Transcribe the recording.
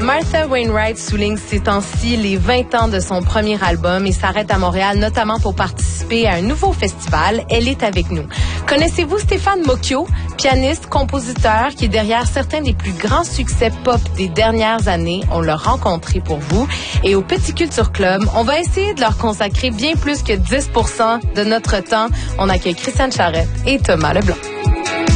Martha Wainwright souligne ces temps-ci les 20 ans de son premier album et s'arrête à Montréal notamment pour participer à un nouveau festival. Elle est avec nous. Connaissez-vous Stéphane Mocchio, pianiste, compositeur qui est derrière certains des plus grands succès pop des dernières années? On l'a rencontré pour vous. Et au Petit Culture Club, on va essayer de leur consacrer bien plus que 10% de notre temps. On accueille Christiane Charette et Thomas Leblanc.